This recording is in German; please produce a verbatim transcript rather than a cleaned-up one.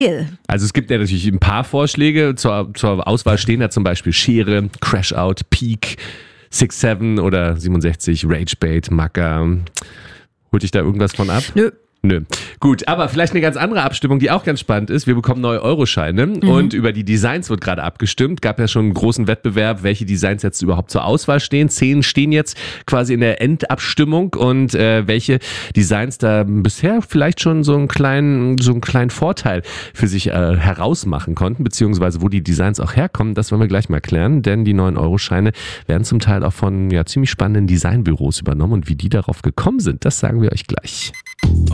Also es gibt ja natürlich ein paar Vorschläge. Zur, zur Auswahl stehen da zum Beispiel Schere, Crashout, Peak, six seven oder siebenundsechzig, Ragebait, Macker. Holt dich da irgendwas von ab? Nö. Nö. Gut, aber vielleicht eine ganz andere Abstimmung, die auch ganz spannend ist. Wir bekommen neue Euroscheine mhm. und über die Designs wird gerade abgestimmt. Gab ja schon einen großen Wettbewerb, welche Designs jetzt überhaupt zur Auswahl stehen. Zehn stehen jetzt quasi in der Endabstimmung und äh, welche Designs da bisher vielleicht schon so einen kleinen, so einen kleinen Vorteil für sich äh, herausmachen konnten, beziehungsweise wo die Designs auch herkommen, das wollen wir gleich mal klären, denn die neuen Euroscheine werden zum Teil auch von ja ziemlich spannenden Designbüros übernommen und wie die darauf gekommen sind, das sagen wir euch gleich.